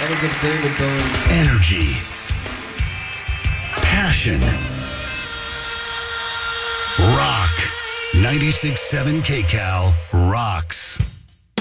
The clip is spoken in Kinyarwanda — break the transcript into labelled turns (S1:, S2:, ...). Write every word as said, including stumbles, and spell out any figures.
S1: That was a David Bowie.
S2: Energy. Passion. Rock. ninety-six point seven K Cal rocks.